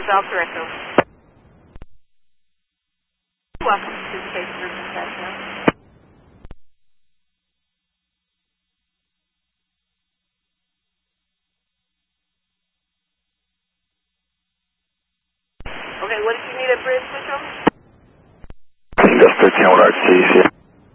valve direct over. Welcome to the case group in Fresno. Okay, what did you need a bridge switch over? Just 13 with RTC.